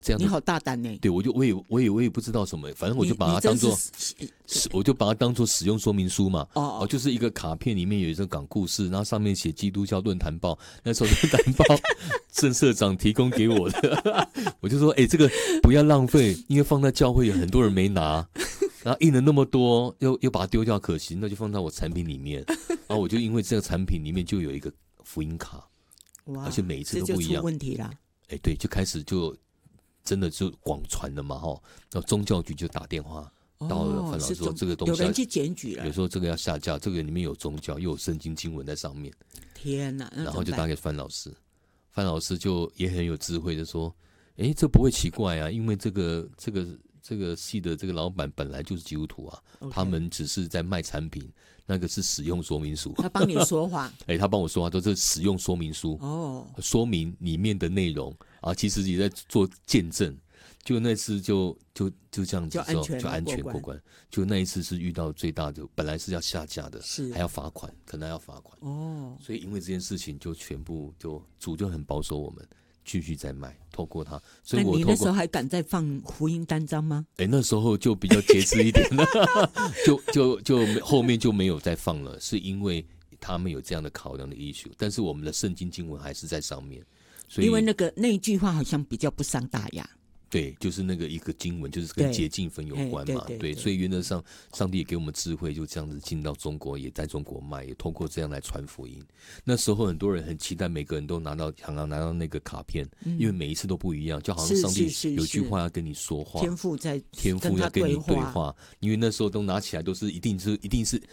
这样的。 你好大胆呢！ 对，我也不知道什么，反正我就把它当做使用说明书嘛。就是一个卡片里面有一个港故事，然后上面写基督教论坛报，那时候论坛报郑社长提供给我的，我就说这个不要浪费，因为放在教会有很多人没拿，然后印了那么多，又把它丢掉可惜，那就放在我产品里面。然后我就因为这个产品里面就有一个福音卡，而且每一次都不一样， 这就出问题了。 对，就开始就真的就广传了嘛，然后宗教局就打电话到了范老师说这个东西有人去检举了， 有时候这个要下架，这个里面有宗教又有圣经经文在上面。 天哪！ 然后就打给范老师，范老师就也很有智慧的说，这不会奇怪啊，因为这个系的这个老板本来就是基督徒啊，他们只是在卖产品，那个是使用说明书。 他帮你说话， 他帮我说话，都是使用说明书，说明里面的内容啊，其实也在做见证。就那次就这样子之后就安全过关。就那一次是遇到最大的，本来是要下架的，还要罚款，可能还要罚款。所以因为这件事情就全部主就很保守我们。继续在卖，透过它，所以我你那时候还敢再放福音单张吗？ 那时候就比较节制一点了，就后面就没有再放了，是因为他们有这样的考量的 issue， 但是我们的圣经经文还是在上面，所以因为那一句话好像比较不伤大雅。 对，就是那个一个经文，就是跟洁净粉有关嘛。对，所以原则上，上帝也给我们智慧，就这样子进到中国，也在中国卖，也透过这样来传福音。那时候很多人很期待，每个人都想要拿到那个卡片，因为每一次都不一样，就好像上帝有句话要跟你说话， 天父要跟你对话。因为那时候都拿起来都是一定是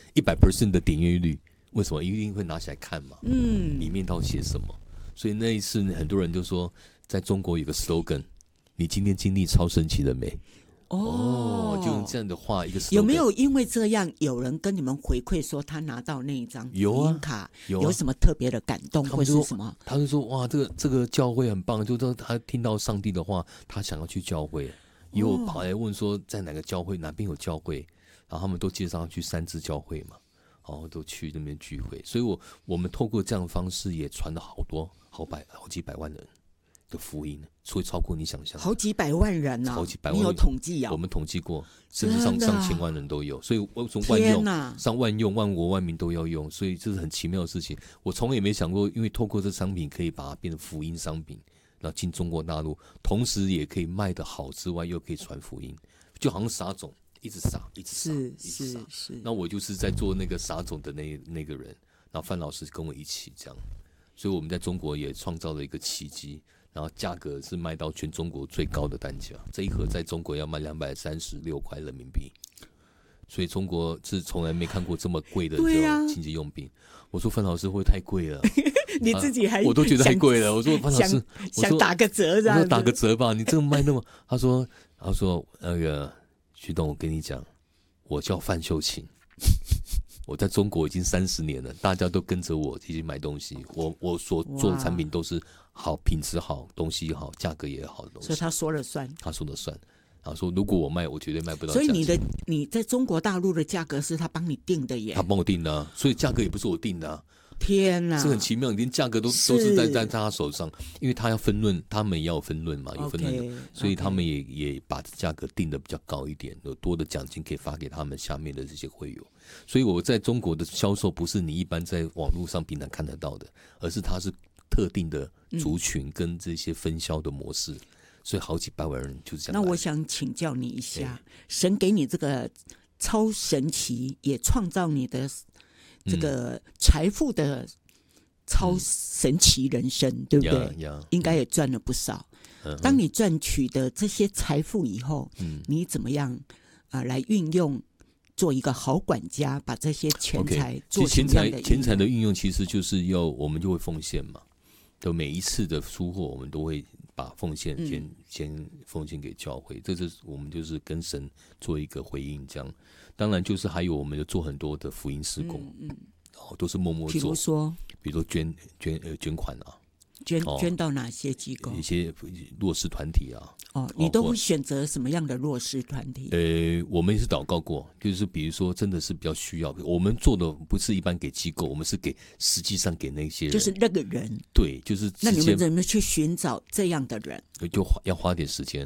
100% 的点阅率，为什么？一定会拿起来看嘛。里面到底写什么？所以那一次很多人就说，在中国有个 slogan。你今天经历超神奇了没？就用这样的话一个 slogan。有没有因为这样有人跟你们回馈说他拿到那一张福音卡有什么特别的感动或是什么？ 他就说哇，这个教会很棒，就说他听到上帝的话，他想要去教会。也有跑来问说在哪个教会，哪边有教会，然后他们都介绍去三支教会嘛，然后都去那边聚会。所以我们透过这样的方式也传了好几百万人的福音，所以超过你想象， 好几百万人啊！ 好几百万， 你有统计啊？ 我们统计过，甚至上千万人都有。所以我从万用、上万用、万国万民都要用，所以这是很奇妙的事情。我从来也没想过，因为透过这商品可以把它变成福音商品，然后进中国大陆，同时也可以卖得好之外，又可以传福音，就好像撒种，一直撒，一直撒，一直撒。那我就是在做那个撒种的那个人，然后范老师跟我一起这样，所以我们在中国也创造了一个奇迹。然后价格是卖到全中国最高的单价，这一盒在中国要卖236块人民币，所以中国是从来没看过这么贵的这种清洁用品。我说范老师会不会太贵了？ 你自己还我都觉得太贵了。我说范老师， 想打个折，这样子， 我说打个折吧，你这个卖那么……他说那个徐董，我跟你讲，我叫范秀琴。我在中国已经30年了，大家都跟着我一起买东西。我所做的产品都是好，品质好，东西好，价格也好的东西。 所以他说了算。 他说了算。然后说如果我卖，我绝对卖不到。 所以你在中国大陆的价格是他帮你定的耶？ 他帮我定的所以价格也不是我定的天哪， 是很奇妙，连价格都是在他手上，因为他要分论，他们也要分论嘛，有分论所以他们也把价格定的比较高一点，有多的奖金可以发给他们下面的这些会友。所以我在中国的销售不是你一般在网络上平常看得到的，而是它是特定的族群跟这些分销的模式，所以好几百万人就是这样。 那我想请教你一下，神给你这个超神奇，也创造你的这个财富的超神奇人生，对不对？应该也赚了不少。当你赚取的这些财富以后，你怎么样来运用，做一个好管家，把这些钱财做什么样的运用？ 钱财的运用其实就是我们就会奉献嘛，就每一次的出货，我们都会把奉献先奉献给教会，这是我们就是跟神做一个回应，这样。当然就是还有我们有做很多的福音事工，都是默默做。比如说捐款啊， 捐到哪些机构？ 一些弱势团体啊。 你都会选择什么样的弱势团体？ 我们也是祷告过，就是比如说真的是比较需要，我们做的不是一般给机构，我们是实际上给那些人， 就是那个人。 对，就是那你们怎么去寻找这样的人？ 就要花点时间。